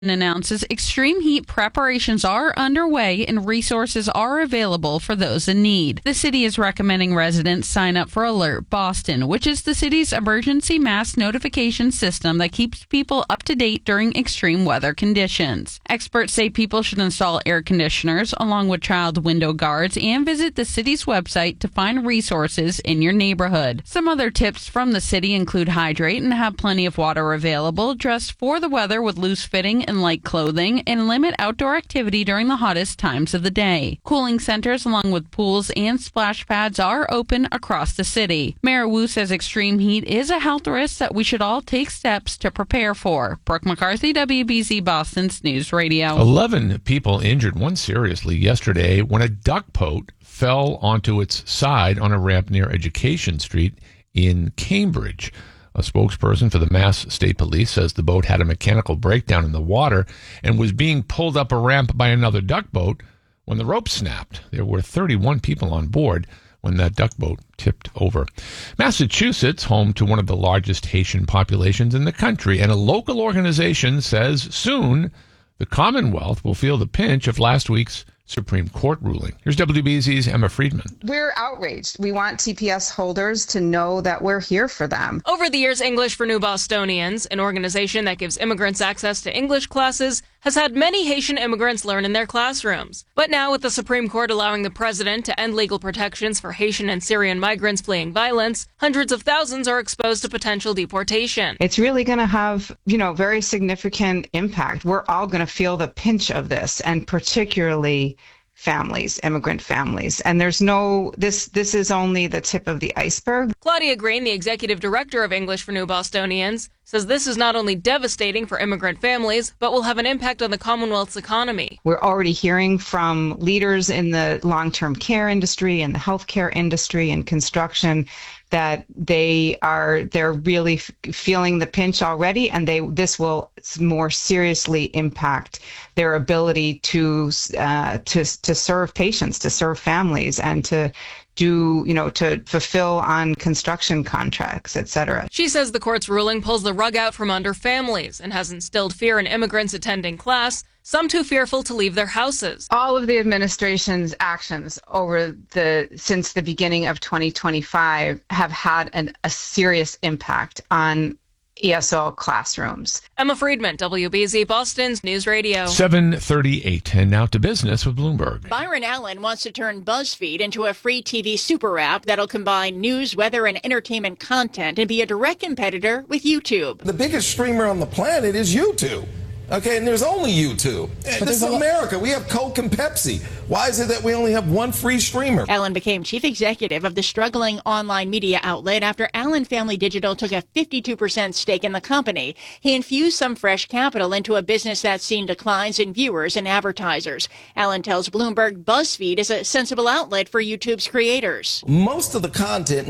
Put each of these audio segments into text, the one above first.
announces extreme heat preparations are underway and resources are available for those in need. The city is recommending residents sign up for Alert Boston, which is the city's emergency mass notification system that keeps people up to date during extreme weather conditions. Experts say people should install air conditioners along with child window guards and visit the city's website to find resources in your neighborhood. Some other tips from the city include hydrate and have plenty of water available, dress for the weather with loose fitting and light clothing, and limit outdoor activity during the hottest times of the day. Cooling centers along with pools and splash pads are open across the city. Mayor Wu says extreme heat is a health risk that we should all take steps to prepare for. Brooke McCarthy, WBZ Boston's News Radio. 11 people injured, one seriously, yesterday when a duck boat fell onto its side on a ramp near Education Street in Cambridge. A spokesperson for the Mass State Police says the boat had a mechanical breakdown in the water and was being pulled up a ramp by another duck boat when the rope snapped. There were 31 people on board when that duck boat tipped over. Massachusetts, home to one of the largest Haitian populations in the country, and a local organization says soon the Commonwealth will feel the pinch of last week's Supreme Court ruling. Here's WBZ's Emma Friedman. We're outraged. We want TPS holders to know that we're here for them. Over the years, English for New Bostonians, an organization that gives immigrants access to English classes, has had many Haitian immigrants learn in their classrooms. But now, with the Supreme Court allowing the president to end legal protections for Haitian and Syrian migrants fleeing violence, hundreds of thousands are exposed to potential deportation. It's really going to have, very significant impact. We're all going to feel the pinch of this, and particularly families, immigrant families. And this is only the tip of the iceberg. Claudia Green, the executive director of English for New Bostonians, says this is not only devastating for immigrant families, but will have an impact on the Commonwealth's economy. We're already hearing from leaders in the long-term care industry and the healthcare industry and construction that they're really feeling the pinch already, and this will more seriously impact their ability to serve patients, to serve families, and to to fulfill on construction contracts, et cetera. She says the court's ruling pulls the rug out from under families and has instilled fear in immigrants attending class, some too fearful to leave their houses. All of the administration's actions since the beginning of 2025 have had a serious impact on ESL classrooms. Emma Friedman, WBZ Boston's News Radio. 7:38, and now to business with Bloomberg. Byron Allen wants to turn BuzzFeed into a free TV super app that'll combine news, weather, and entertainment content and be a direct competitor with YouTube. The biggest streamer on the planet is YouTube. Okay, and there's only YouTube. This is America. We have Coke and Pepsi. Why is it that we only have one free streamer? Allen became chief executive of the struggling online media outlet after Allen Family Digital took a 52% stake in the company. He infused some fresh capital into a business that's seen declines in viewers and advertisers. Allen tells Bloomberg BuzzFeed is a sensible outlet for YouTube's creators. Most of the content,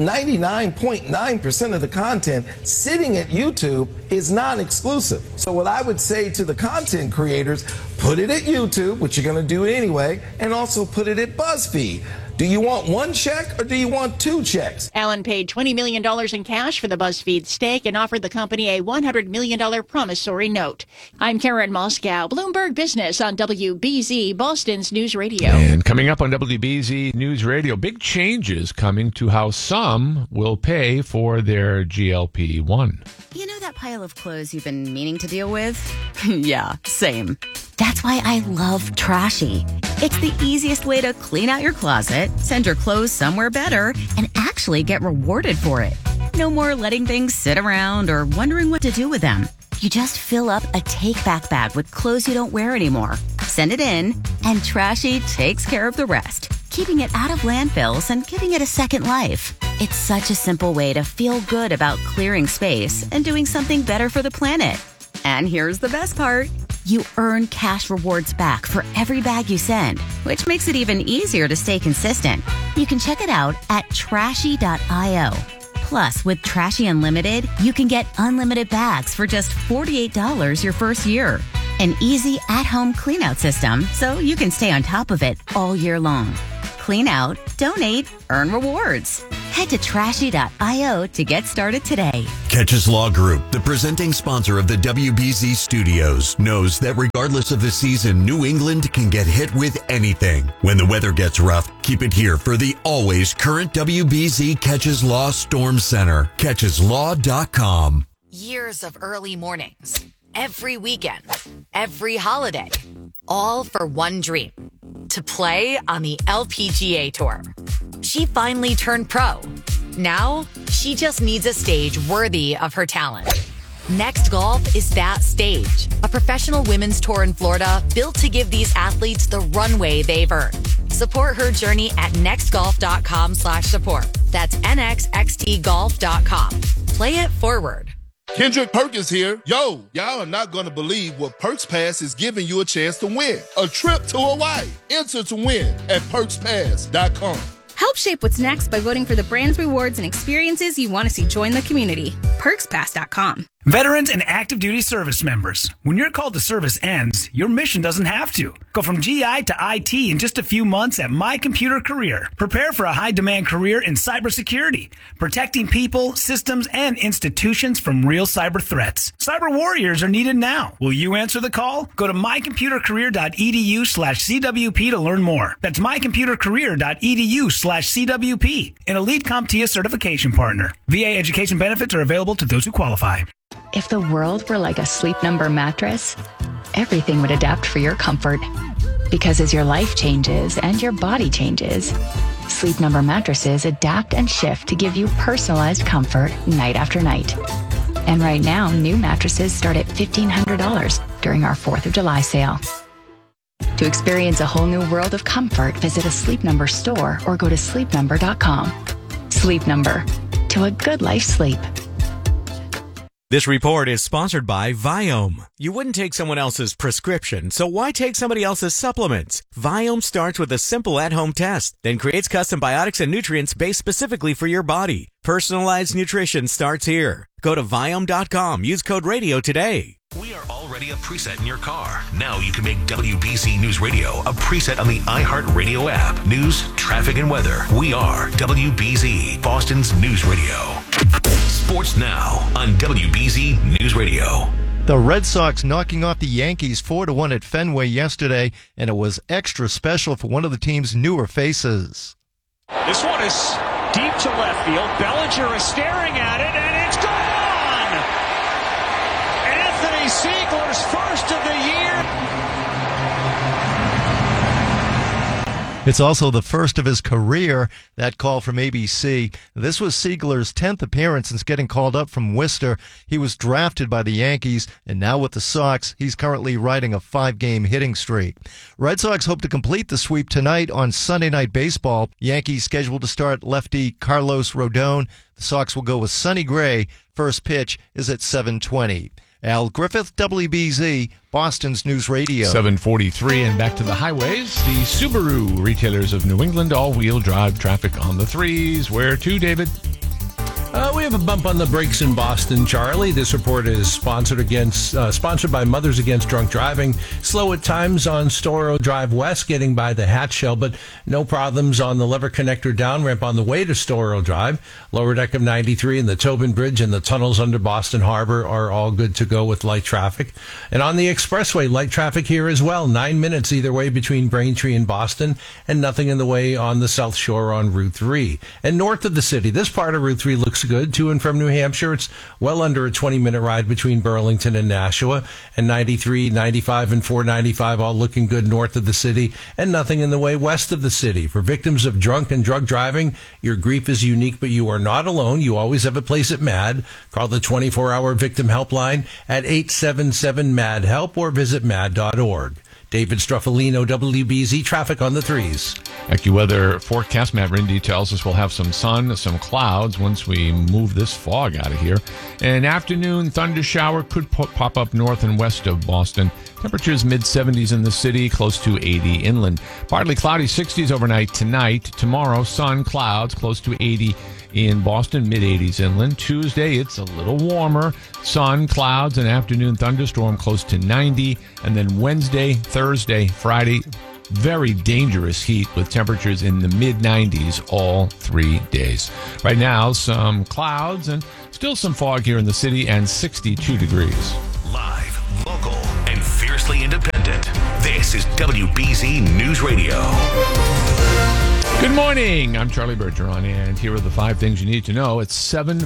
99.9% of the content sitting at YouTube is non-exclusive. So what I would say to the content creators, put it at YouTube, which you're going to do anyway, and also put it at BuzzFeed. Do you want one check or do you want two checks? Allen paid $20 million in cash for the BuzzFeed stake and offered the company a $100 million promissory note. I'm Karen Moscow, Bloomberg Business on WBZ, Boston's News Radio. And coming up on WBZ News Radio, big changes coming to how some will pay for their GLP-1. You know that pile of clothes you've been meaning to deal with? Yeah, same. That's why I love Trashy. It's the easiest way to clean out your closet, send your clothes somewhere better, and actually get rewarded for it. No more letting things sit around or wondering what to do with them. You just fill up a take-back bag with clothes you don't wear anymore. Send it in, and Trashy takes care of the rest, keeping it out of landfills and giving it a second life. It's such a simple way to feel good about clearing space and doing something better for the planet. And here's the best part. You earn cash rewards back for every bag you send, which makes it even easier to stay consistent. You can check it out at trashy.io. Plus, with Trashy Unlimited, you can get unlimited bags for just $48 your first year. An easy at-home clean-out system so you can stay on top of it all year long. Clean out, donate, earn rewards. Head to trashy.io to get started today. Catches Law Group, the presenting sponsor of the WBZ Studios, knows that regardless of the season, New England can get hit with anything. When the weather gets rough, keep it here for the always current WBZ Catches Law Storm Center. CatchesLaw.com. Years of early mornings, every weekend, every holiday, all for one dream, to play on the LPGA Tour. She finally turned pro. Now, she just needs a stage worthy of her talent. Next Golf is that stage, a professional women's tour in Florida built to give these athletes the runway they've earned. Support her journey at nextgolf.com/support. That's nxxtgolf.com. Play it forward. Kendrick Perkins here. Yo, y'all are not going to believe what Perks Pass is giving you a chance to win. A trip to Hawaii. Enter to win at perkspass.com. Help shape what's next by voting for the brands, rewards, and experiences you want to see join the community. PerksPass.com. Veterans and active duty service members, when your call to service ends, your mission doesn't have to. Go from GI to IT in just a few months at My Computer Career. Prepare for a high-demand career in cybersecurity, protecting people, systems, and institutions from real cyber threats. Cyber warriors are needed now. Will you answer the call? Go to mycomputercareer.edu/CWP to learn more. That's mycomputercareer.edu/CWP, an elite CompTIA certification partner. VA education benefits are available to those who qualify. If the world were like a Sleep Number mattress, everything would adapt for your comfort. Because as your life changes and your body changes, Sleep Number mattresses adapt and shift to give you personalized comfort night after night. And right now, new mattresses start at $1,500 during our 4th of July sale. To experience a whole new world of comfort, visit a Sleep Number store or go to sleepnumber.com. Sleep Number. To a good life sleep. This report is sponsored by Viome. You wouldn't take someone else's prescription, so why take somebody else's supplements? Viome starts with a simple at-home test, then creates custom biotics and nutrients based specifically for your body. Personalized nutrition starts here. Go to Viome.com. Use code RADIO today. We are already a preset in your car. Now you can make WBZ News Radio a preset on the iHeartRadio app. News, traffic, and weather. We are WBZ, Boston's News Radio. Sports now on WBZ News Radio. The Red Sox knocking off the Yankees 4-1 at Fenway yesterday, and it was extra special for one of the team's newer faces. This one is deep to left field. Bellinger is staring at it, and it's gone! Anthony Siegler's first of the year. It's also the first of his career, that call from ABC. This was Siegler's 10th appearance since getting called up from Worcester. He was drafted by the Yankees, and now with the Sox, he's currently riding a 5-game hitting streak. Red Sox hope to complete the sweep tonight on Sunday Night Baseball. Yankees scheduled to start lefty Carlos Rodon. The Sox will go with Sonny Gray. First pitch is at 7:20. Al Griffith, WBZ, Boston's News Radio. 7:43 and back to the highways. The Subaru retailers of New England, all-wheel drive traffic on the threes. Where to, David? We have a bump on the brakes in Boston, Charlie. This report is sponsored by Mothers Against Drunk Driving. Slow at times on Storrow Drive West, getting by the Hatch Shell, but no problems on the Lever Connector down ramp on the way to Storrow Drive. Lower deck of 93 and the Tobin Bridge and the tunnels under Boston Harbor are all good to go with light traffic. And on the expressway, light traffic here as well. 9 minutes either way between Braintree and Boston, and nothing in the way on the South Shore on Route 3. And north of the city, this part of Route 3 looks good. To and from New Hampshire, it's well under a 20-minute ride between Burlington and Nashua, and 93, 95, and 495 all looking good north of the city, and nothing in the way west of the city. For victims of drunk and drug driving, your grief is unique, but you are not alone. You always have a place at MAD. Call the 24-hour victim helpline at 877-MAD-HELP or visit mad.org. David Struffolino, WBZ Traffic on the threes. AccuWeather forecast. Matt Rindy tells us we'll have some sun, some clouds once we move this fog out of here. An afternoon thunder shower could pop up north and west of Boston. Temperatures mid-70s in the city, close to 80 inland. Partly cloudy, 60s overnight tonight. Tomorrow, sun, clouds, close to 80 in Boston, mid-80s inland. Tuesday, it's a little warmer. Sun, clouds, an afternoon thunderstorm close to 90. And then Wednesday, Thursday, Friday, very dangerous heat with temperatures in the mid-90s all 3 days. Right now, some clouds and still some fog here in the city and 62 degrees. Live, local, and fiercely independent. This is WBZ News Radio. Good morning. I'm Charlie Bergeron, and here are the 5 things you need to know. It's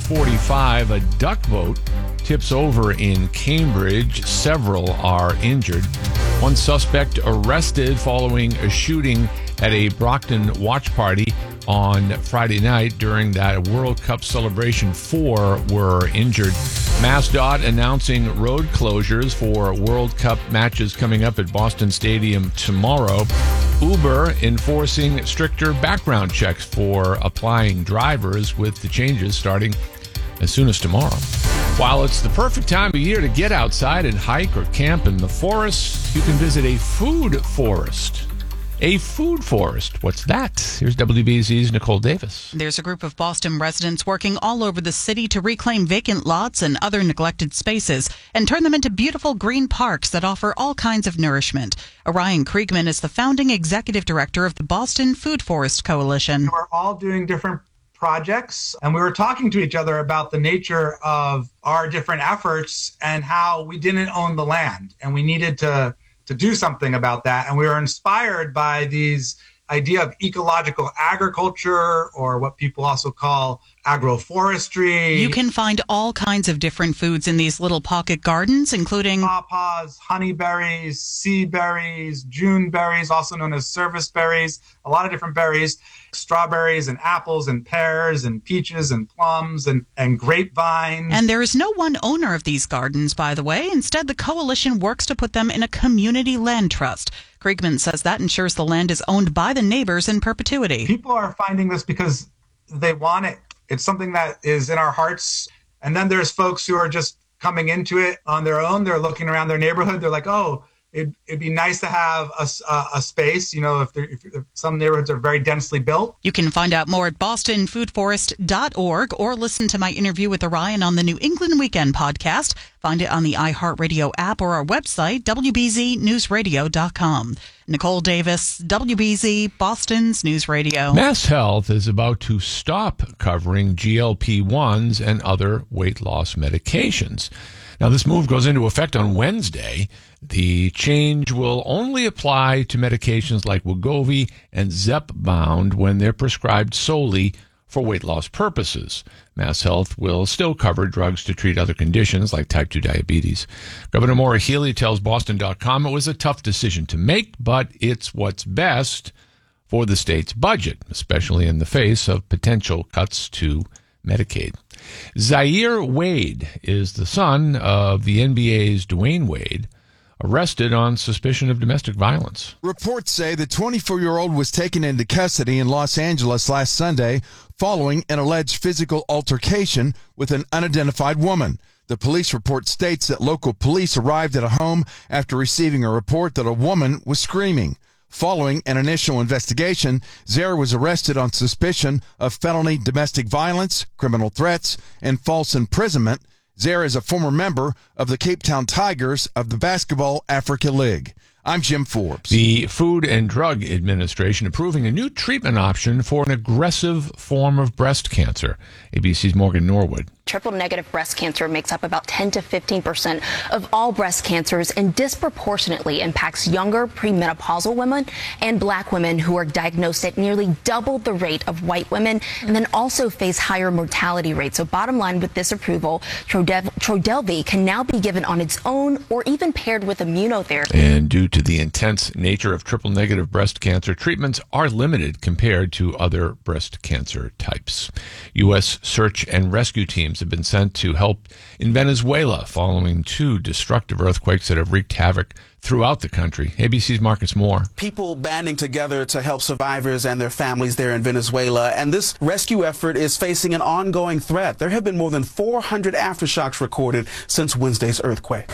7:45. A duck boat tips over in Cambridge. Several are injured. One suspect arrested following a shooting at a Brockton watch party on Friday night during that World Cup celebration. 4 were injured. MassDOT announcing road closures for World Cup matches coming up at Boston Stadium tomorrow. Uber enforcing stricter background checks for applying drivers, with the changes starting as soon as tomorrow. While it's the perfect time of year to get outside and hike or camp in the forest, you can visit a food forest. A food forest. What's that? Here's WBZ's Nicole Davis. There's a group of Boston residents working all over the city to reclaim vacant lots and other neglected spaces and turn them into beautiful green parks that offer all kinds of nourishment. Orion Kriegman is the founding executive director of the Boston Food Forest Coalition. We're all doing different projects, and we were talking to each other about the nature of our different efforts and how we didn't own the land, and we needed to do something about that. And we were inspired by these idea of ecological agriculture, or what people also call agroforestry. You can find all kinds of different foods in these little pocket gardens, including pawpaws, honeyberries, sea berries, June berries, also known as service berries, a lot of different berries, strawberries and apples and pears and peaches and plums and grapevines. And there is no one owner of these gardens, by the way. Instead, the coalition works to put them in a community land trust. Kriegman says that ensures the land is owned by the neighbors in perpetuity. People are finding this because they want it. It's something that is in our hearts. And then there's folks who are just coming into it on their own. They're looking around their neighborhood. They're like, oh, it'd be nice to have a space, you know, if some neighborhoods are very densely built. You can find out more at bostonfoodforest.org or listen to my interview with Orion on the New England Weekend podcast. Find it on the iHeartRadio app or our website, WBZNewsRadio.com. Nicole Davis, WBZ, Boston's News Radio. MassHealth is about to stop covering GLP-1s and other weight loss medications. Now, this move goes into effect on Wednesday. The change will only apply to medications like Wegovy and Zepbound when they're prescribed solely for weight loss purposes. MassHealth will still cover drugs to treat other conditions like type 2 diabetes. Governor Maura Healey tells Boston.com it was a tough decision to make, but it's what's best for the state's budget, especially in the face of potential cuts to Medicaid. Zaire Wade is the son of the NBA's Dwayne Wade, arrested on suspicion of domestic violence. Reports say the 24-year-old was taken into custody in Los Angeles last Sunday following an alleged physical altercation with an unidentified woman. The police report states that local police arrived at a home after receiving a report that a woman was screaming. Following an initial investigation, Zaire was arrested on suspicion of felony domestic violence, criminal threats, and false imprisonment. Zaire is a former member of the Cape Town Tigers of the Basketball Africa League. I'm Jim Forbes. The Food and Drug Administration approving a new treatment option for an aggressive form of breast cancer. ABC's Morgan Norwood. Triple-negative breast cancer makes up about 10 to 15% of all breast cancers and disproportionately impacts younger premenopausal women and black women who are diagnosed at nearly double the rate of white women and then also face higher mortality rates. So bottom line with this approval, Trodelvy can now be given on its own or even paired with immunotherapy. And due to the intense nature of triple-negative breast cancer, treatments are limited compared to other breast cancer types. U.S. search and rescue teams have been sent to help in Venezuela following 2 destructive earthquakes that have wreaked havoc throughout the country. ABC's Marcus Moore. People banding together to help survivors and their families there in Venezuela, and this rescue effort is facing an ongoing threat. There have been more than 400 aftershocks recorded since Wednesday's earthquake.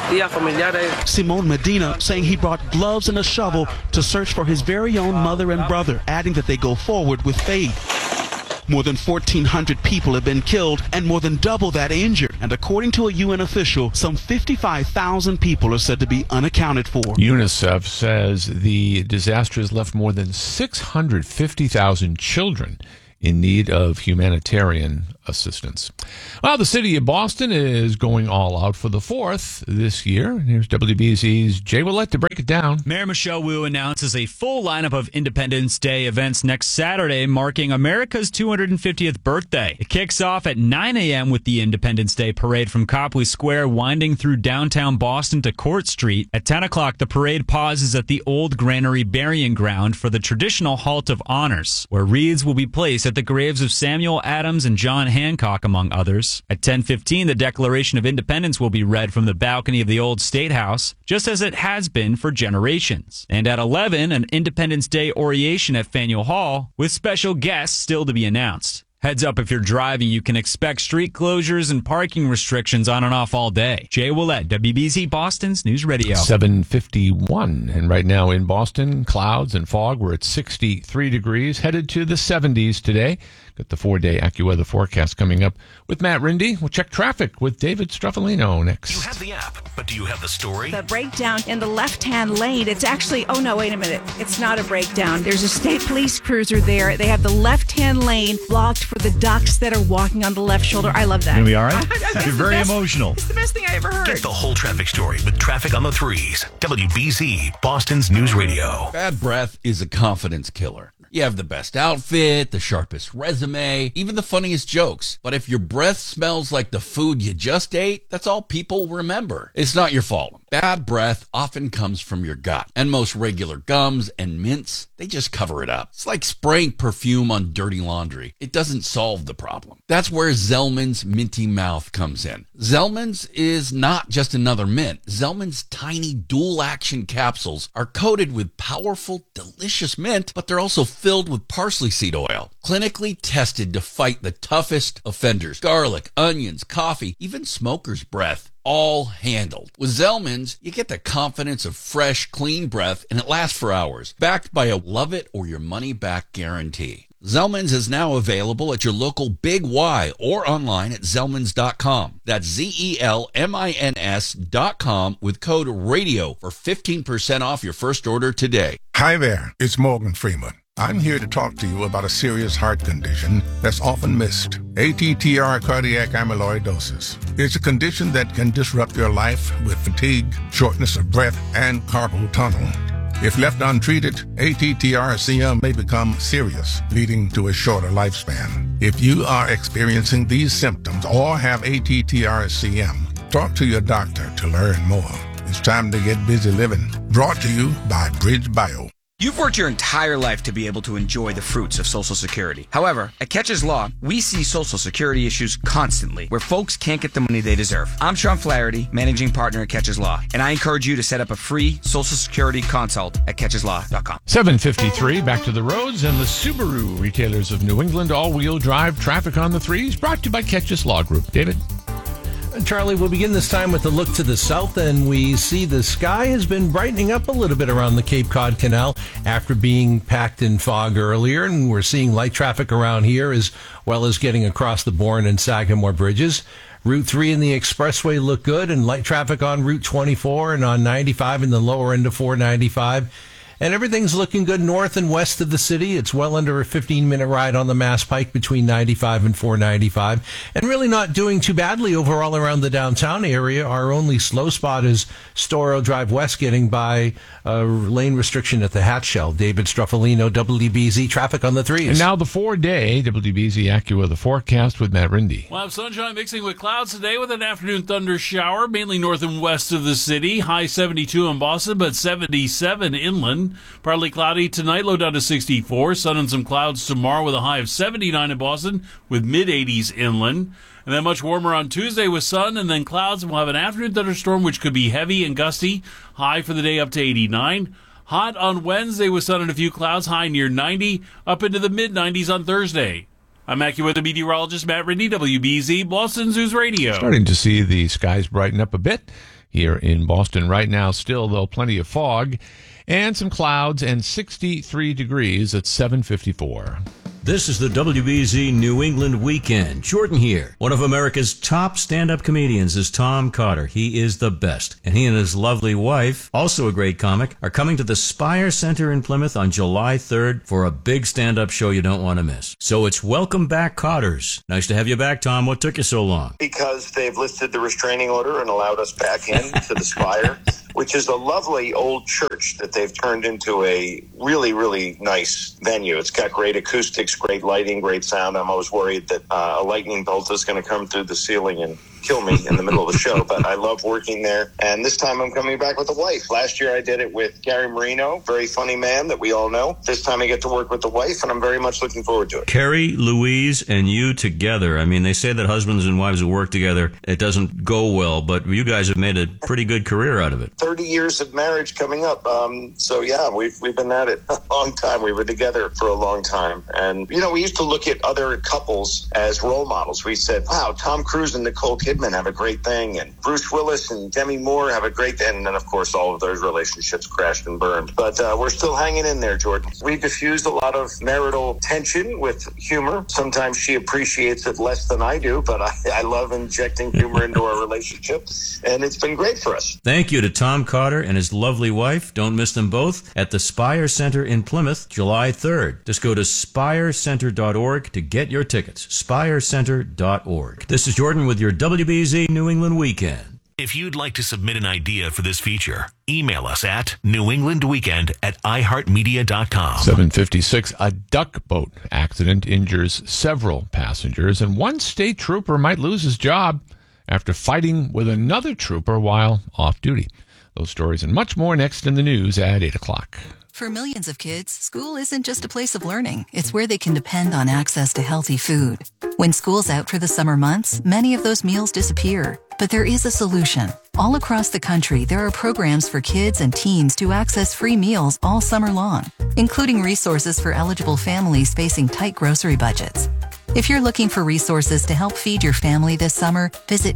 Simon Medina saying he brought gloves and a shovel to search for his very own mother and brother, adding that they go forward with faith. More than 1,400 people have been killed and more than double that injured. And according to a UN official, some 55,000 people are said to be unaccounted for. UNICEF says the disaster has left more than 650,000 children in need of humanitarian assistance. Well, the city of Boston is going all out for the 4th this year. Here's WBZ's Jay Willett to break it down. Mayor Michelle Wu announces a full lineup of Independence Day events next Saturday, marking America's 250th birthday. It kicks off at 9 a.m. with the Independence Day parade from Copley Square, winding through downtown Boston to Court Street. At 10 o'clock, the parade pauses at the Old Granary Burying Ground for the traditional Halt of Honors, where wreaths will be placed at the graves of Samuel Adams and John Hancock, among others. At 10:15, the Declaration of Independence will be read from the balcony of the old State House, just as it has been for generations. And at 11, an Independence Day oration at Faneuil Hall, with special guests still to be announced. Heads up, if you're driving, you can expect street closures and parking restrictions on and off all day. Jay Willett, WBZ Boston's News Radio. 7:51, and right now in Boston, clouds and fog. We're at 63 degrees, headed to the 70s today. Got the 4-day AccuWeather forecast coming up with Matt Rindy. We'll check traffic with David Struffolino next. You have the app, but do you have the story? The breakdown in the left-hand lane, it's actually, oh no, wait a minute. It's not a breakdown. There's a state police cruiser there. They have the left-hand lane blocked for the ducks that are walking on the left shoulder. I love that. Gonna be all right? You're very best, emotional. It's the best thing I ever heard. Get the whole traffic story with Traffic on the Threes. WBZ, Boston's News Radio. Bad breath is a confidence killer. You have the best outfit, the sharpest resume, even the funniest jokes. But if your breath smells like the food you just ate, that's all people remember. It's not your fault. Bad breath often comes from your gut. And most regular gums and mints, they just cover it up. It's like spraying perfume on dirty laundry. It doesn't solve the problem. That's where Zellman's Minty Mouth comes in. Zellman's is not just another mint. Zellman's tiny dual-action capsules are coated with powerful, delicious mint, but they're also filled with parsley seed oil, clinically tested to fight the toughest offenders. Garlic, onions, coffee, even smoker's breath, all handled. With Zellman's, you get the confidence of fresh, clean breath, and it lasts for hours, backed by a love-it-or-your-money-back guarantee. Zellman's is now available at your local Big Y or online at Zellmans.com. That's ZELMINS.com with code RADIO for 15% off your first order today. Hi there, it's Morgan Freeman. I'm here to talk to you about a serious heart condition that's often missed. ATTR cardiac amyloidosis. It's a condition that can disrupt your life with fatigue, shortness of breath, and carpal tunnel. If left untreated, ATTR-CM may become serious, leading to a shorter lifespan. If you are experiencing these symptoms or have ATTR-CM, talk to your doctor to learn more. It's time to get busy living. Brought to you by Bridge Bio. You've worked your entire life to be able to enjoy the fruits of Social Security. However, at Catches Law, we see Social Security issues constantly where folks can't get the money they deserve. I'm Sean Flaherty, managing partner at Catches Law, and I encourage you to set up a free Social Security consult at catcheslaw.com. 7:53, back to the roads, and the Subaru retailers of New England all-wheel drive Traffic on the Threes, brought to you by Catches Law Group. David? Charlie, we'll begin this time with a look to the south, and we see the sky has been brightening up a little bit around the Cape Cod Canal after being packed in fog earlier, and we're seeing light traffic around here as well as getting across the Bourne and Sagamore bridges. Route 3 and the expressway look good, and light traffic on Route 24 and on 95 in the lower end of 495. And everything's looking good north and west of the city. It's well under a 15-minute ride on the Mass Pike between 95 and 495. And really not doing too badly overall around the downtown area. Our only slow spot is Storrow Drive West, getting by a lane restriction at the Hatch Shell. David Struffolino, WBZ, Traffic on the Threes. And now the 4-day WBZ AccuWeather forecast with Matt Rindy. We'll have sunshine mixing with clouds today with an afternoon thunder shower, mainly north and west of the city. High 72 in Boston, but 77 inland. Partly cloudy tonight, low down to 64. Sun and some clouds tomorrow with a high of 79 in Boston with mid-80s inland. And then much warmer on Tuesday with sun and then clouds. And we'll have an afternoon thunderstorm, which could be heavy and gusty. High for the day up to 89. Hot on Wednesday with sun and a few clouds. High near 90. Up into the mid-90s on Thursday. I'm AccuWeather meteorologist Matt Rindy, WBZ, Boston News Radio. Starting to see the skies brighten up a bit here in Boston right now. Still, though, plenty of fog and some clouds and 63 degrees at 7:54. This is the WBZ New England Weekend. Jordan here. One of America's top stand-up comedians is Tom Cotter. He is the best. And he and his lovely wife, also a great comic, are coming to the Spire Center in Plymouth on July 3rd for a big stand-up show you don't want to miss. So it's Welcome Back Cotters. Nice to have you back, Tom. What took you so long? Because they've lifted the restraining order and allowed us back in to the Spire, which is a lovely old church that they've turned into a really, really nice venue. It's got great acoustics, great lighting, great sound. I'm always worried that a lightning bolt is going to come through the ceiling and kill me in the middle of the show, but I love working there. And this time I'm coming back with a wife. Last year I did it with Gary Marino, very funny man that we all know. This time I get to work with the wife, and I'm very much looking forward to it. Carrie, Louise, and you together. I mean, they say that husbands and wives who work together, it doesn't go well, but you guys have made a pretty good career out of it. 30 years of marriage coming up. So yeah, we've been at it a long time. We were together for a long time. And, you know, we used to look at other couples as role models. We said, wow, Tom Cruise and Nicole Kidman have a great thing, and Bruce Willis and Demi Moore have a great thing. And then, of course, all of those relationships crashed and burned. But we're still hanging in there, Jordan. We diffused a lot of marital tension with humor. Sometimes she appreciates it less than I do, but I love injecting humor into our relationship, and it's been great for us. Thank you to Tom Cotter and his lovely wife. Don't miss them both at the Spire Center in Plymouth, July 3rd. Just go to spirecenter.org to get your tickets. spirecenter.org. This is Jordan with your WBZ New England Weekend. If you'd like to submit an idea for this feature, email us at newenglandweekend@iheartmedia.com. 7:56, a duck boat accident injures several passengers, and one state trooper might lose his job after fighting with another trooper while off duty. Those stories and much more next in the news at 8 o'clock. For millions of kids, school isn't just a place of learning. It's where they can depend on access to healthy food. When school's out for the summer months, many of those meals disappear. But there is a solution. All across the country, there are programs for kids and teens to access free meals all summer long, including resources for eligible families facing tight grocery budgets. If you're looking for resources to help feed your family this summer, visit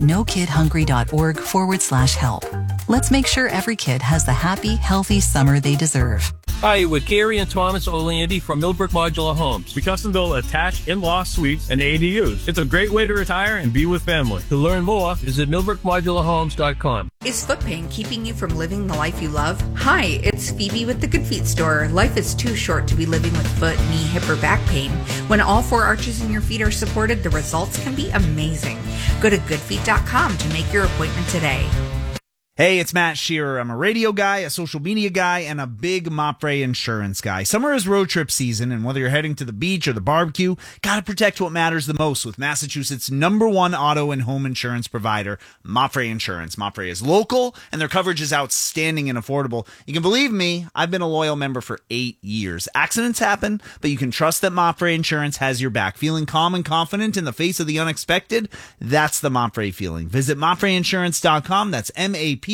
nokidhungry.org/help. Let's make sure every kid has the happy, healthy summer they deserve. Hi, with Gary and Thomas Oleandy from Millbrook Modular Homes. We custom build attached in-law suites and ADUs. It's a great way to retire and be with family. To learn more, visit millbrookmodularhomes.com. Is foot pain keeping you from living the life you love? Hi, it's Phoebe with the Good Feet store. Life is too short to be living with foot, knee, hip, or back pain. When all four arches in your feet are supported, the results can be amazing. Go to goodfeet.com to make your appointment today. Hey, it's Matt Shearer. I'm a radio guy, a social media guy, and a big Mopre insurance guy. Summer is road trip season, and whether you're heading to the beach or the barbecue, gotta protect what matters the most with Massachusetts' #1 auto and home insurance provider, Mopre Insurance. Mopre is local, and their coverage is outstanding and affordable. You can believe me, I've been a loyal member for 8 years. Accidents happen, but you can trust that Mopre Insurance has your back. Feeling calm and confident in the face of the unexpected? That's the Mopre feeling. Visit MopreInsurance.com. That's MAPFRE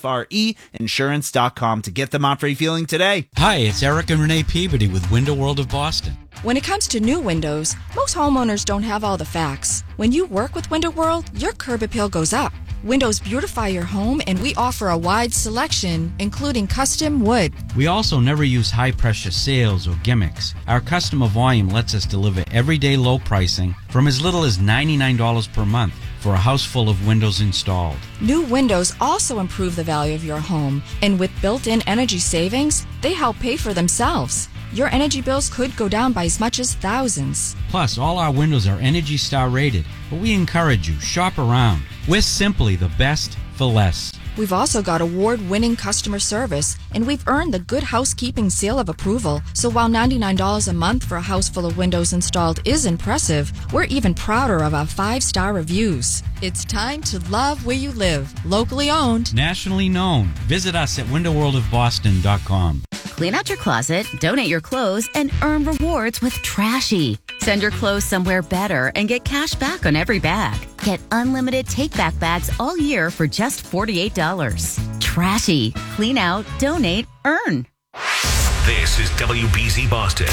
insurance.com to get the Mopre feeling today. Hi, it's Eric and Renee Peabody with Window World of Boston. When it comes to new windows, most homeowners don't have all the facts. When you work with Window World, your curb appeal goes up. Windows beautify your home, and we offer a wide selection, including custom wood. We also never use high-pressure sales or gimmicks. Our customer volume lets us deliver everyday low pricing from as little as $99 per month for a house full of windows installed. New windows also improve the value of your home, and with built-in energy savings, they help pay for themselves. Your energy bills could go down by as much as thousands. Plus, all our windows are Energy Star rated, but we encourage you, shop around. We're simply the best for less. We've also got award-winning customer service, and we've earned the Good Housekeeping seal of approval. So while $99 a month for a house full of windows installed is impressive, we're even prouder of our 5-star reviews. It's time to love where you live. Locally owned. Nationally known. Visit us at windowworldofboston.com. Clean out your closet, donate your clothes, and earn rewards with Trashy. Send your clothes somewhere better and get cash back on every bag. Get unlimited take-back bags all year for just $48. Trashy. Clean out, donate, earn. This is WBZ Boston,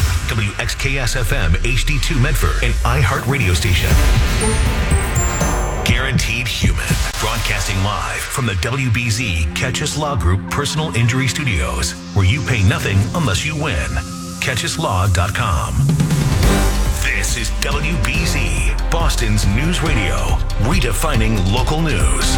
WXKS-FM HD2 Medford, and iHeart Radio Station. Guaranteed Human. Broadcasting live from the WBZ Catchus Law Group Personal Injury Studios, where you pay nothing unless you win. CatchusLaw.com. This is WBZ, Boston's news radio, redefining local news.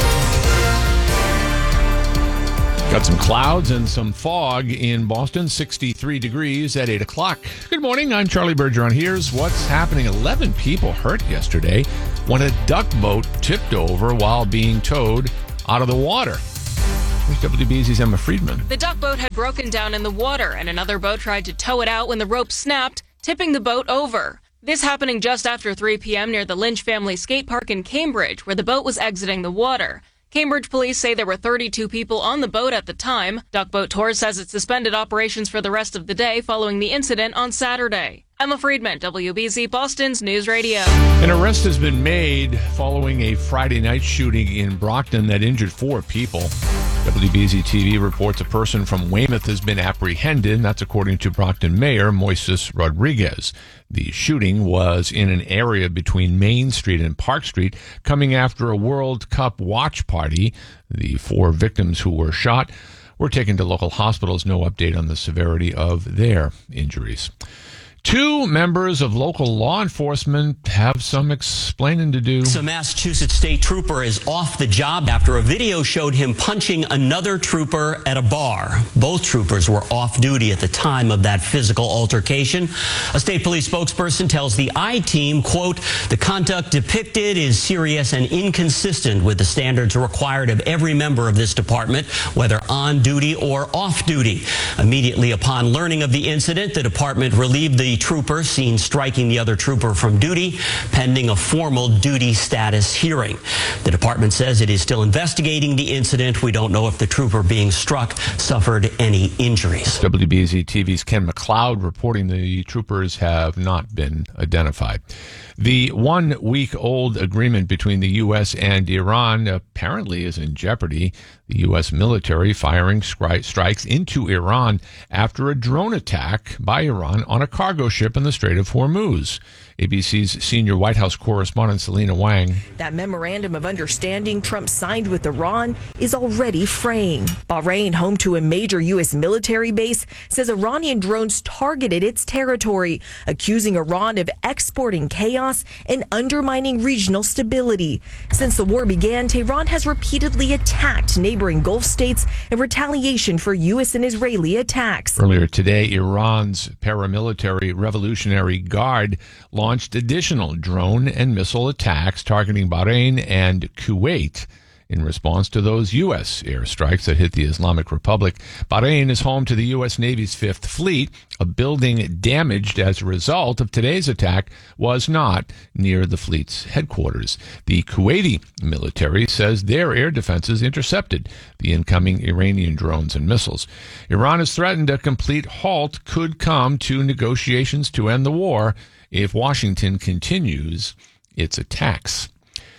Got some clouds and some fog in Boston, 63 degrees at 8 o'clock. Good morning, I'm Charlie Bergeron. Here's what's happening. 11 people hurt yesterday when a duck boat tipped over while being towed out of the water. Here's WBZ's Emma Friedman. The duck boat had broken down in the water, and another boat tried to tow it out when the rope snapped, tipping the boat over. This happening just after 3 p.m. near the Lynch Family Skate Park in Cambridge, where the boat was exiting the water. Cambridge police say there were 32 people on the boat at the time. Duck Boat Tours says it suspended operations for the rest of the day following the incident on Saturday. Emma Friedman, WBZ Boston's News Radio. An arrest has been made following a Friday night shooting in Brockton that injured 4 people. WBZ TV reports a person from Weymouth has been apprehended. That's according to Brockton Mayor Moises Rodriguez. The shooting was in an area between Main Street and Park Street, coming after a World Cup watch party. The 4 victims who were shot were taken to local hospitals. No update on the severity of their injuries. 2 members of local law enforcement have some explaining to do. A Massachusetts state trooper is off the job after a video showed him punching another trooper at a bar. Both troopers were off duty at the time of that physical altercation. A state police spokesperson tells the I-Team, quote, "The conduct depicted is serious and inconsistent with the standards required of every member of this department, whether on duty or off duty." Immediately upon learning of the incident, the department relieved the trooper seen striking the other trooper from duty, pending a formal duty status hearing. The department says it is still investigating the incident. We don't know if the trooper being struck suffered any injuries. WBZ TV's Ken McLeod reporting the troopers have not been identified. The 1-week-old agreement between the U.S. and Iran apparently is in jeopardy. The U.S. military firing strikes into Iran after a drone attack by Iran on a cargo ship in the Strait of Hormuz. ABC's senior White House correspondent Selena Wang. That memorandum of understanding Trump signed with Iran is already fraying. Bahrain, home to a major U.S. military base, says Iranian drones targeted its territory, accusing Iran of exporting chaos and undermining regional stability. Since the war began, Tehran has repeatedly attacked neighboring Gulf states in retaliation for U.S. and Israeli attacks. Earlier today, Iran's paramilitary Revolutionary Guard launched additional drone and missile attacks targeting Bahrain and Kuwait in response to those U.S. airstrikes that hit the Islamic Republic. Bahrain is home to the U.S. Navy's 5th Fleet. A building damaged as a result of today's attack was not near the fleet's headquarters. The Kuwaiti military says their air defenses intercepted the incoming Iranian drones and missiles. Iran has threatened a complete halt could come to negotiations to end the war if Washington continues its attacks.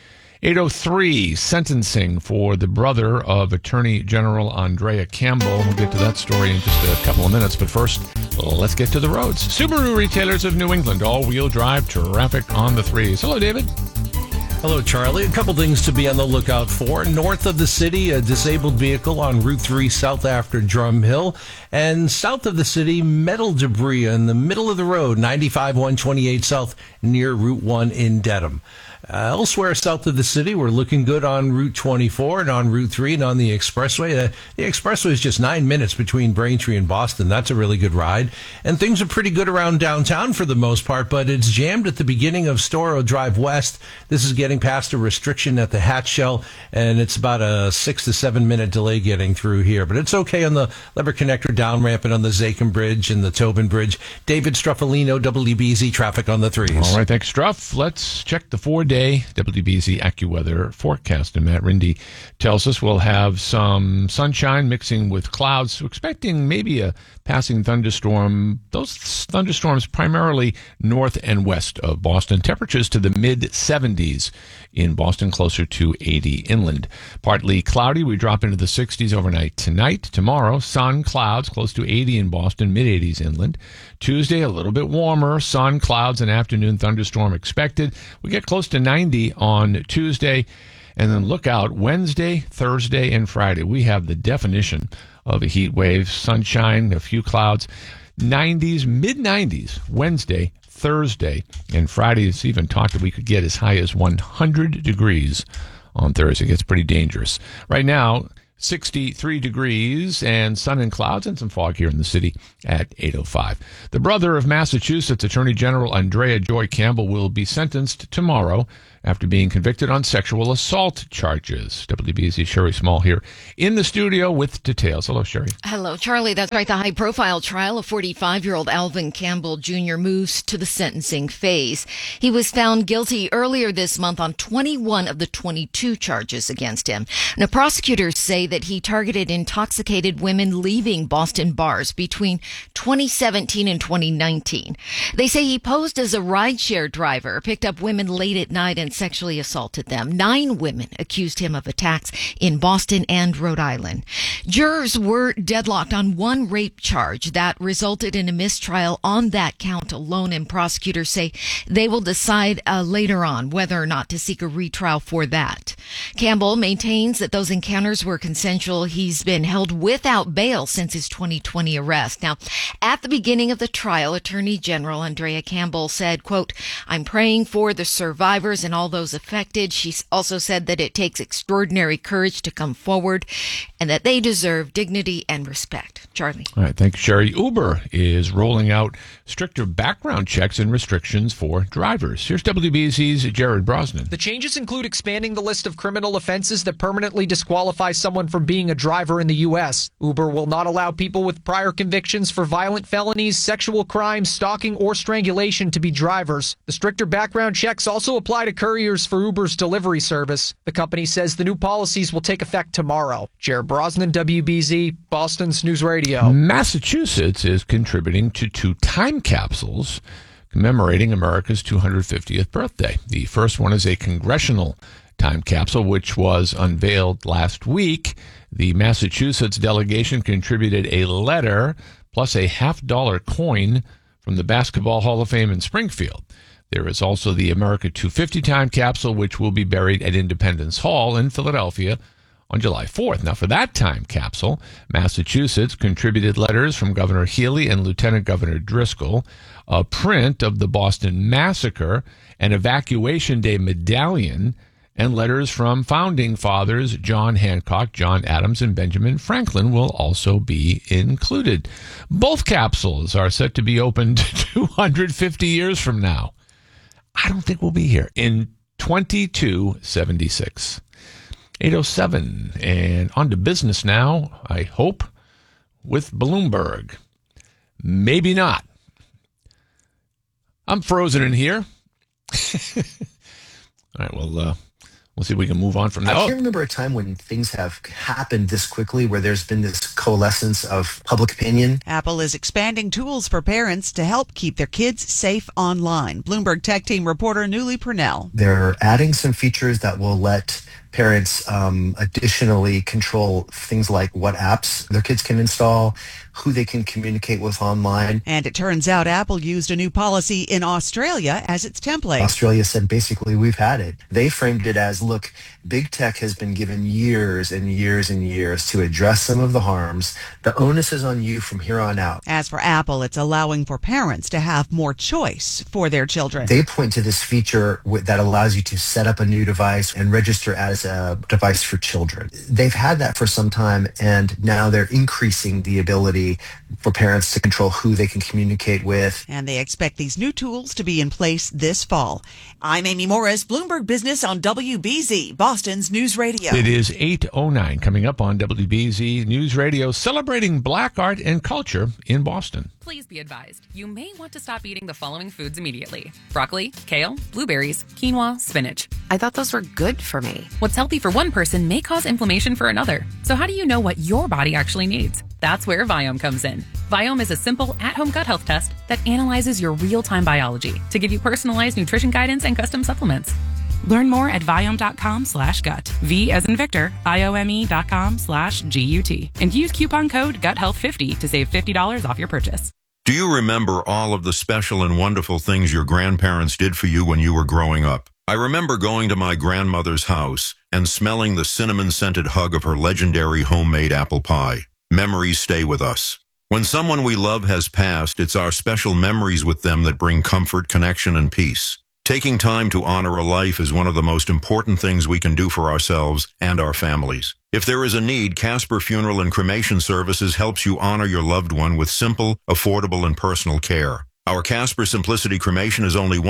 8:03, sentencing for the brother of Attorney General Andrea Campbell. We'll get to that story in just a couple of minutes, but first, let's get to the roads. Subaru Retailers of New England, all-wheel drive traffic on the 3s. Hello, David. Hello, Charlie. A couple things to be on the lookout for. North of the city, a disabled vehicle on Route 3 south after Drum Hill. And south of the city, metal debris in the middle of the road, 95-128 south near Route 1 in Dedham. Elsewhere south of the city, we're looking good on Route 24 and on Route 3 and on the expressway. The expressway is just 9 minutes between Braintree and Boston. That's a really good ride. And things are pretty good around downtown for the most part, but it's jammed at the beginning of Storrow Drive West. This is getting past a restriction at the Hatch Shell, and it's about a 6 to 7 minute delay getting through here. But it's okay on the Lever Connector down ramp and on the Zakim Bridge and the Tobin Bridge. David Struffolino, WBZ traffic on the 3s. All right, thanks, Struff. Let's check the 4-day WBZ AccuWeather forecast. And Matt Rindy tells us we'll have some sunshine mixing with clouds. So expecting maybe a passing thunderstorm. Those thunderstorms primarily north and west of Boston. Temperatures to the mid-70s in Boston, closer to 80 inland. Partly cloudy. We drop into the 60s overnight tonight. Tomorrow, sun, clouds, close to 80 in Boston, mid-80s inland. Tuesday, a little bit warmer. Sun, clouds, and afternoon thunderstorm expected. We get close to 90 on Tuesday. And then look out, Wednesday, Thursday, and Friday. We have the definition of a heat wave. Sunshine, a few clouds. 90s, mid-90s, Wednesday, Thursday. And Friday, it's even talked that we could get as high as 100 degrees on Thursday. It gets pretty dangerous. Right now, 63 degrees and sun and clouds and some fog here in the city at 8:05. The brother of Massachusetts Attorney General Andrea Joy Campbell will be sentenced tomorrow after being convicted on sexual assault charges. WBZ's Sherry Small here in the studio with details. Hello, Sherry. Hello, Charlie. That's right. The high-profile trial of 45-year-old Alvin Campbell Jr. moves to the sentencing phase. He was found guilty earlier this month on 21 of the 22 charges against him. Now, prosecutors say that he targeted intoxicated women leaving Boston bars between 2017 and 2019. They say he posed as a rideshare driver, picked up women late at night and sexually assaulted them. 9 women accused him of attacks in Boston and Rhode Island. Jurors were deadlocked on one rape charge that resulted in a mistrial on that count alone, and prosecutors say they will decide later on whether or not to seek a retrial for that. Campbell maintains that those encounters were consensual. He's been held without bail since his 2020 arrest. Now, at the beginning of the trial, Attorney General Andrea Campbell said, quote, "I'm praying for the survivors and all those affected." She also said that it takes extraordinary courage to come forward and that they deserve dignity and respect. Charlie. All right, thank you, Sherry. Uber is rolling out stricter background checks and restrictions for drivers. Here's WBZ's Jared Brosnan. The changes include expanding the list of criminal offenses that permanently disqualify someone from being a driver in the U.S. Uber will not allow people with prior convictions for violent felonies, sexual crimes, stalking, or strangulation to be drivers. The stricter background checks also apply to couriers for Uber's delivery service. The company says the new policies will take effect tomorrow. Jared Brosnan, WBZ, Boston's News Radio. Massachusetts is contributing to 2 time capsules commemorating America's 250th birthday. The first one is a congressional time capsule, which was unveiled last week. The Massachusetts delegation contributed a letter plus a $50 coin from the Basketball Hall of Fame in Springfield. There is also the America 250 time capsule, which will be buried at Independence Hall in Philadelphia on July 4th. Now, for that time capsule, Massachusetts contributed letters from Governor Healy and Lieutenant Governor Driscoll, a print of the Boston Massacre, an Evacuation Day medallion, and letters from founding fathers John Hancock, John Adams, and Benjamin Franklin will also be included. Both capsules are set to be opened 250 years from now. I don't think we'll be here in 2276. 8:07, and on to business now, I hope, with Bloomberg. Maybe not. I'm frozen in here. All right, well, we'll see if we can move on from that. I can't remember a time when things have happened this quickly where there's been this coalescence of public opinion. Apple is expanding tools for parents to help keep their kids safe online. Bloomberg Tech Team reporter Newly Purnell. They're adding some features that will let parents additionally control things like what apps their kids can install, who they can communicate with online. And it turns out Apple used a new policy in Australia as its template. Australia said, basically, we've had it. They framed it as, look, big tech has been given years and years and years to address some of the harms. The onus is on you from here on out. As for Apple, it's allowing for parents to have more choice for their children. They point to this feature that allows you to set up a new device and register as a device for children. They've had that for some time, and now they're increasing the ability for parents to control who they can communicate with. And they expect these new tools to be in place this fall. I'm Amy Morris, Bloomberg Business on WBZ, Boston's News Radio. It is 8:09, coming up on WBZ News Radio, celebrating Black art and culture in Boston. Please be advised, you may want to stop eating the following foods immediately: broccoli, kale, blueberries, quinoa, spinach. I thought those were good for me. What's healthy for one person may cause inflammation for another. So how do you know what your body actually needs? That's where Viome comes in. Viome is a simple at-home gut health test that analyzes your real-time biology to give you personalized nutrition guidance and custom supplements. Learn more at Viome.com/gut. V as in Victor, IOME.com/GUT. And use coupon code GUTHEALTH50 to save $50 off your purchase. Do you remember all of the special and wonderful things your grandparents did for you when you were growing up? I remember going to my grandmother's house and smelling the cinnamon-scented hug of her legendary homemade apple pie. Memories stay with us. When someone we love has passed, it's our special memories with them that bring comfort, connection, and peace. Taking time to honor a life is one of the most important things we can do for ourselves and our families. If there is a need, Casper Funeral and Cremation Services helps you honor your loved one with simple, affordable, and personal care. Our Casper Simplicity Cremation is only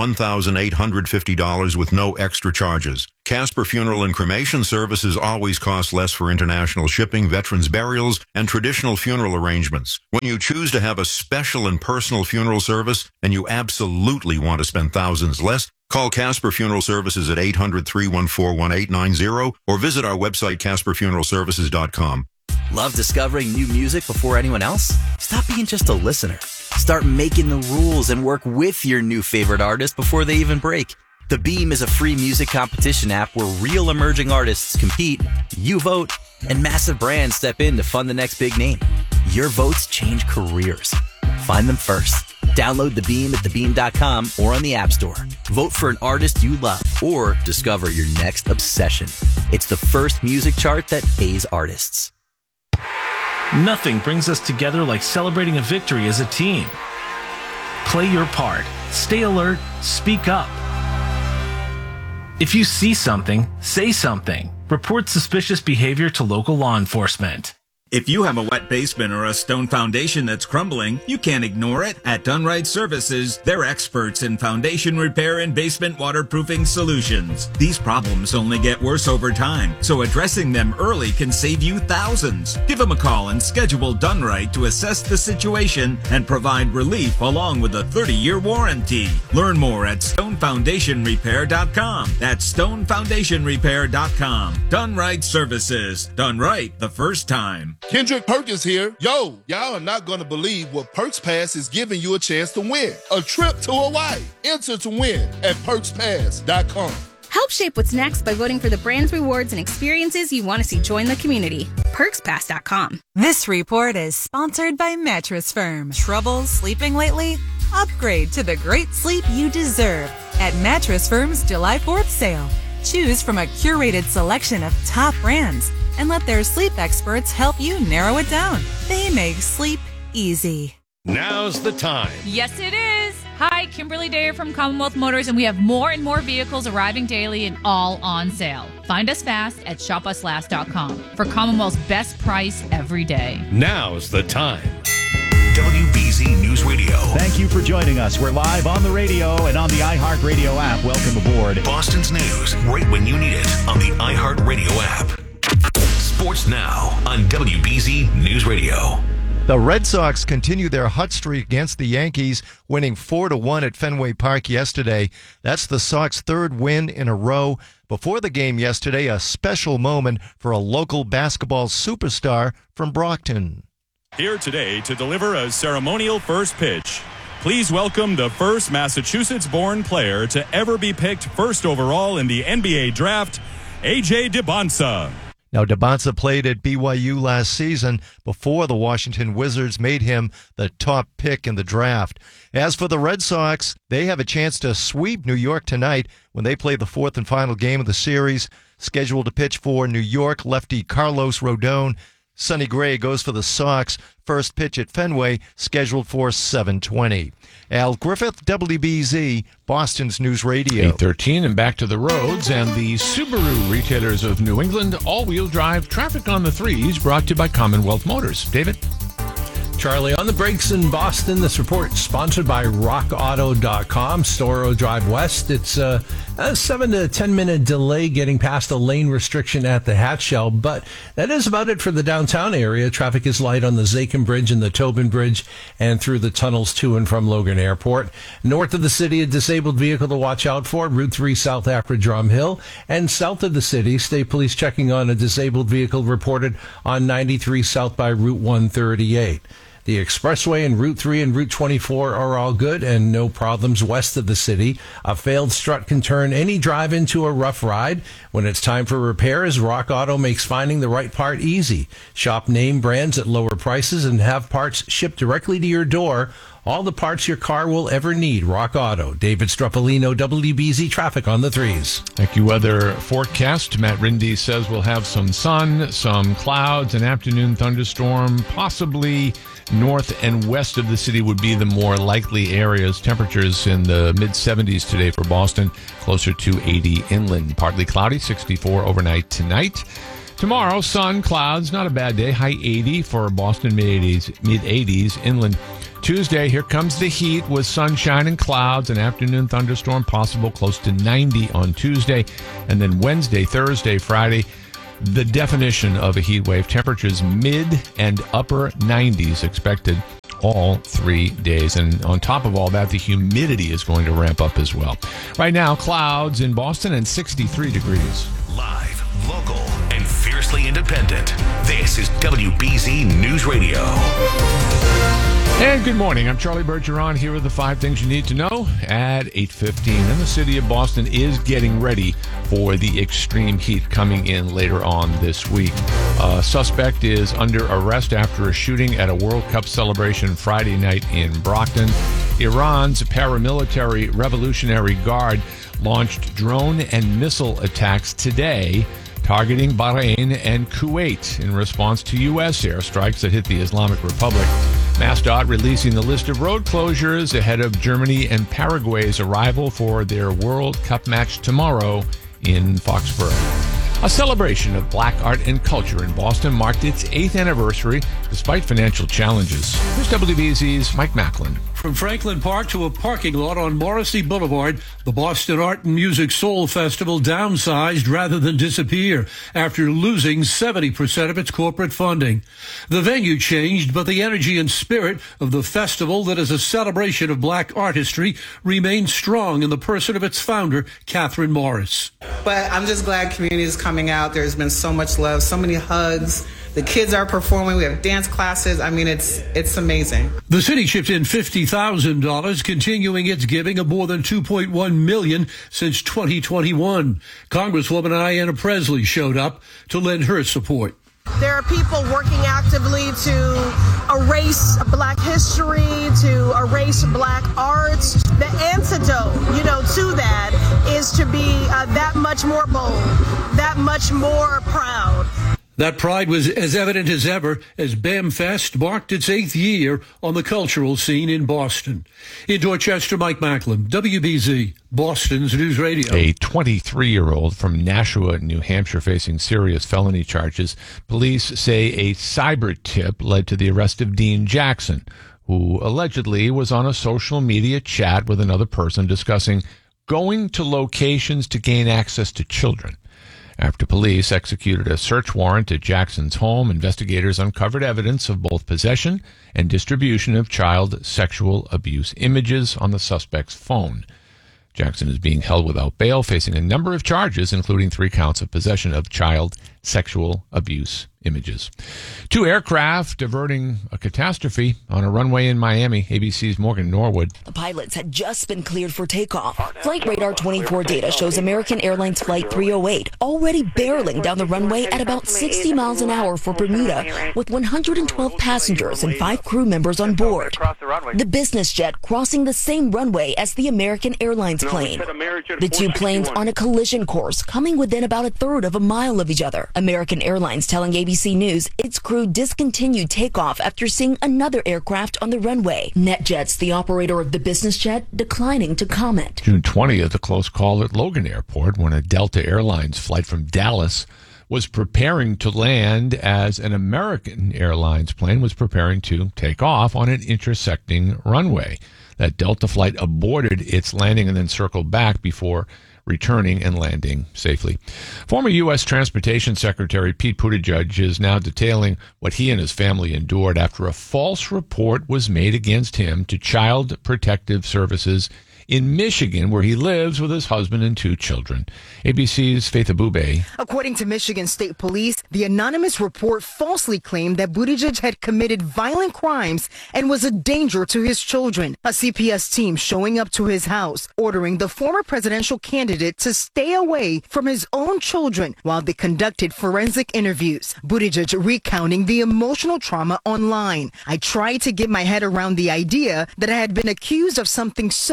$1,850 with no extra charges. Casper Funeral and Cremation Services always cost less for international shipping, veterans burials, and traditional funeral arrangements. When you choose to have a special and personal funeral service, and you absolutely want to spend thousands less, call Casper Funeral Services at 800-314-1890 or visit our website, CasperFuneralServices.com. Love discovering new music before anyone else? Stop being just a listener. Start making the rules and work with your new favorite artist before they even break. The Beam is a free music competition app where real emerging artists compete, you vote, and massive brands step in to fund the next big name. Your votes change careers. Find them first. Download The Beam at thebeam.com or on the App Store. Vote for an artist you love or discover your next obsession. It's the first music chart that pays artists. Nothing brings us together like celebrating a victory as a team. Play your part. Stay alert. Speak up. If you see something, say something. Report suspicious behavior to local law enforcement. If you have a wet basement or a stone foundation that's crumbling, you can't ignore it. At Dunright Services, they're experts in foundation repair and basement waterproofing solutions. These problems only get worse over time, so addressing them early can save you thousands. Give them a call and schedule Dunright to assess the situation and provide relief along with a 30-year warranty. Learn more at stonefoundationrepair.com. That's stonefoundationrepair.com. Dunright Services. Done right the first time. Kendrick Perkins here. Yo, y'all are not going to believe what Perks Pass is giving you a chance to win. A trip to Hawaii. Enter to win at perkspass.com. Help shape what's next by voting for the brands, rewards, and experiences you want to see join the community. PerksPass.com. This report is sponsored by Mattress Firm. Trouble sleeping lately? Upgrade to the great sleep you deserve at Mattress Firm's July 4th sale. Choose from a curated selection of top brands and let their sleep experts help you narrow it down. They make sleep easy. Now's the time. Yes, it is. Hi, Kimberly Dyer from Commonwealth Motors, and we have more and more vehicles arriving daily and all on sale. Find us fast at shopuslast.com for Commonwealth's best price every day. Now's the time. WBZ News Radio. Thank you for joining us. We're live on the radio and on the iHeartRadio app. Welcome aboard. Boston's news right when you need it on the iHeartRadio app. Sports now on WBZ News Radio. The Red Sox continue their hot streak against the Yankees, winning 4-1 at Fenway Park yesterday. That's the Sox' third win in a row. Before the game yesterday, a special moment for a local basketball superstar from Brockton. Here today to deliver a ceremonial first pitch. Please welcome the first Massachusetts-born player to ever be picked first overall in the NBA draft, A.J. Dybantsa. Now, Dybantsa played at BYU last season before the Washington Wizards made him the top pick in the draft. As for the Red Sox, they have a chance to sweep New York tonight when they play the fourth and final game of the series. Scheduled to pitch for New York, lefty Carlos Rodon. Sonny Gray goes for the Sox. First pitch at Fenway, scheduled for 7:20. Al Griffith, WBZ, Boston's News Radio. 8:13 and back to the roads, and the Subaru retailers of New England all-wheel drive traffic on the threes, brought to you by Commonwealth Motors. David? Charlie, on the brakes in Boston, this report sponsored by rockauto.com, Storrow Drive West. It's a 7 to 10 minute delay getting past a lane restriction at the Hatchell, but that is about it for the downtown area. Traffic is light on the Zakin Bridge and the Tobin Bridge and through the tunnels to and from Logan Airport. North of the city, a disabled vehicle to watch out for, Route 3 south after Drum Hill. And south of the city, state police checking on a disabled vehicle reported on 93 south by Route 138. The expressway and Route 3 and Route 24 are all good and no problems west of the city. A failed strut can turn any drive into a rough ride. When it's time for repairs, Rock Auto makes finding the right part easy. Shop name brands at lower prices and have parts shipped directly to your door. All the parts your car will ever need. Rock Auto. David Strupolino, WBZ Traffic on the threes. Thank you. Weather forecast. Matt Rindy says we'll have some sun, some clouds, an afternoon thunderstorm, possibly north and west of the city would be the more likely areas. Temperatures in the mid-70s today for Boston, closer to 80 inland. Partly cloudy, 64 overnight tonight. Tomorrow, sun, clouds, not a bad day. High 80 for Boston, mid-80s inland. Tuesday, here comes the heat with sunshine and clouds. An afternoon thunderstorm possible, close to 90 on Tuesday. And then Wednesday, Thursday, Friday, the definition of a heat wave. Temperatures mid and upper 90s expected all 3 days. And on top of all that, the humidity is going to ramp up as well. Right now, clouds in Boston and 63 degrees. Live, local, and fiercely independent. This is WBZ News Radio. And good morning. I'm Charlie Bergeron. Here are the 5 things you need to know at 8:15. And the city of Boston is getting ready for the extreme heat coming in later on this week. A suspect is under arrest after a shooting at a World Cup celebration Friday night in Brockton. Iran's paramilitary Revolutionary Guard launched drone and missile attacks today, targeting Bahrain and Kuwait in response to U.S. airstrikes that hit the Islamic Republic. MassDOT releasing the list of road closures ahead of Germany and Paraguay's arrival for their World Cup match tomorrow in Foxborough. A celebration of black art and culture in Boston marked its 8th anniversary despite financial challenges. Here's WBZ's Mike Macklin. From Franklin Park to a parking lot on Morrissey Boulevard, the Boston Art and Music Soul Festival downsized rather than disappear after losing 70% of its corporate funding. The venue changed, but the energy and spirit of the festival that is a celebration of black artistry remains strong in the person of its founder, Catherine Morris. But I'm just glad community is coming out. There's been so much love, so many hugs. The kids are performing. We have dance classes. I mean, it's amazing. The city chipped in $50,000, continuing its giving of more than $2.1 million since 2021. Congresswoman Ayanna Pressley showed up to lend her support. There are people working actively to erase black history, to erase black arts. The antidote, to that is to be that much more bold, that much more proud. That pride was as evident as ever as BAMFest marked its 8th year on the cultural scene in Boston. In Dorchester, Mike Macklin, WBZ, Boston's News Radio. A 23-year-old from Nashua, New Hampshire, facing serious felony charges. Police say a cyber tip led to the arrest of Dean Jackson, who allegedly was on a social media chat with another person discussing going to locations to gain access to children. After police executed a search warrant at Jackson's home, investigators uncovered evidence of both possession and distribution of child sexual abuse images on the suspect's phone. Jackson is being held without bail, facing a number of charges, including 3 counts of possession of child sexual abuse images. 2 aircraft averting a catastrophe on a runway in Miami. ABC's Morgan Norwood. The pilots had just been cleared for takeoff. Flight Radar 24 data shows American Airlines Flight 308 already barreling down the runway at about 60 miles an hour for Bermuda, with 112 passengers and 5 crew members on board. The business jet crossing the same runway as the American Airlines plane. The 2 planes on a collision course, coming within about a third of a mile of each other. American Airlines telling ABC News its crew discontinued takeoff after seeing another aircraft on the runway. NetJets, the operator of the business jet, declining to comment. June 20th, a close call at Logan Airport when a Delta Airlines flight from Dallas was preparing to land as an American Airlines plane was preparing to take off on an intersecting runway. That Delta flight aborted its landing and then circled back before returning and landing safely. Former U.S. Transportation Secretary Pete Buttigieg is now detailing what he and his family endured after a false report was made against him to Child Protective Services in Michigan, where he lives with his husband and 2 children. ABC's Faith Abube. According to Michigan State Police, the anonymous report falsely claimed that Buttigieg had committed violent crimes and was a danger to his children. A CPS team showing up to his house, ordering the former presidential candidate to stay away from his own children while they conducted forensic interviews. Buttigieg recounting the emotional trauma online. I tried to get my head around the idea that I had been accused of something so serious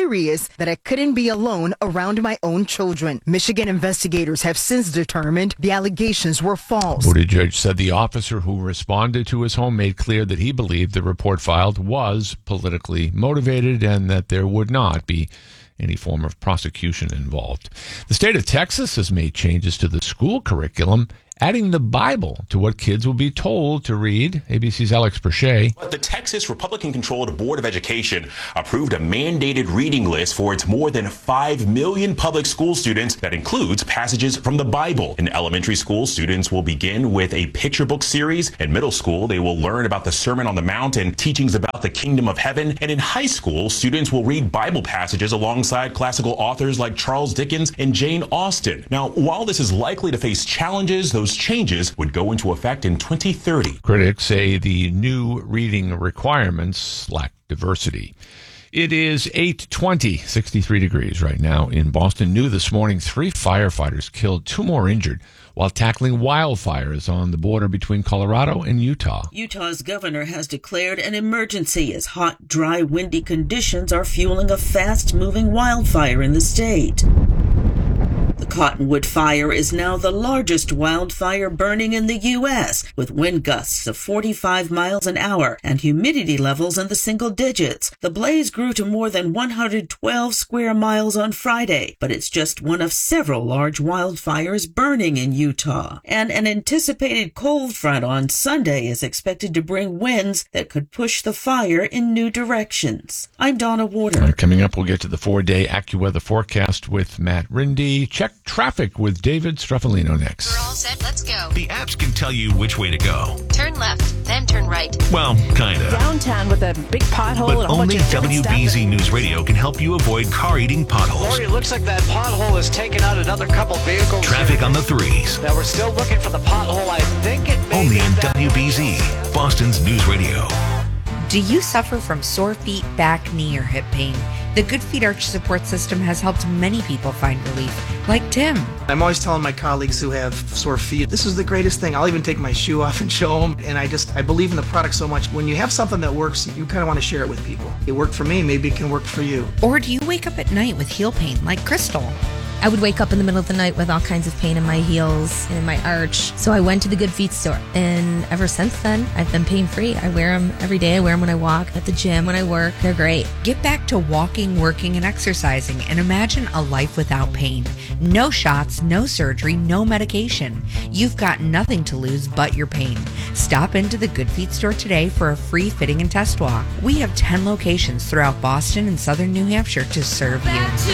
furious that I couldn't be alone around my own children. Michigan investigators have since determined the allegations were false. Buttigieg said the officer who responded to his home made clear that he believed the report filed was politically motivated and that there would not be any form of prosecution involved. The state of Texas has made changes to the school curriculum, adding the Bible to what kids will be told to read. ABC's Alex Perche. The Texas Republican-controlled Board of Education approved a mandated reading list for its more than 5 million public school students that includes passages from the Bible. In elementary school, students will begin with a picture book series. In middle school, they will learn about the Sermon on the Mount and teachings about the kingdom of heaven. And in high school, students will read Bible passages alongside classical authors like Charles Dickens and Jane Austen. Now, while this is likely to face challenges, those changes would go into effect in 2030. Critics say the new reading requirements lack diversity. It is 8:20, 63 degrees right now in Boston. New this morning, 3 firefighters killed, 2 more injured while tackling wildfires on the border between Colorado and Utah. Utah's governor has declared an emergency as hot, dry, windy conditions are fueling a fast-moving wildfire in the state. The Cottonwood Fire is now the largest wildfire burning in the U.S., with wind gusts of 45 miles an hour and humidity levels in the single digits. The blaze grew to more than 112 square miles on Friday, but it's just one of several large wildfires burning in Utah. And an anticipated cold front on Sunday is expected to bring winds that could push the fire in new directions. I'm Donna Warder. Coming up, we'll get to the 4-day AccuWeather forecast with Matt Rindy. Check traffic with David Straffolino next. We're all set. Let's go. The apps can tell you which way to go. Turn left, then turn right. Well, kind of. Downtown with a big pothole. But and a whole only bunch of WBZ News Radio can help you avoid car-eating potholes. Lori, it looks like that pothole has taken out another couple vehicles. Traffic on the 3s. Now, we're still looking for the pothole. I think it may only be on that WBZ, Boston's News Radio. Do you suffer from sore feet, back, knee, or hip pain? The Good Feet Arch Support System has helped many people find relief, like Tim. I'm always telling my colleagues who have sore feet, this is the greatest thing. I'll even take my shoe off and show them. And I believe in the product so much. When you have something that works, you kind of want to share it with people. It worked for me, maybe it can work for you. Or do you wake up at night with heel pain, like Crystal? I would wake up in the middle of the night with all kinds of pain in my heels and in my arch. So I went to the Good Feet store. And ever since then, I've been pain-free. I wear them every day. I wear them when I walk, at the gym, when I work. They're great. Get back to walking, working, and exercising and imagine a life without pain. No shots, no surgery, no medication. You've got nothing to lose but your pain. Stop into the Good Feet store today for a free fitting and test walk. We have 10 locations throughout Boston and southern New Hampshire to serve you.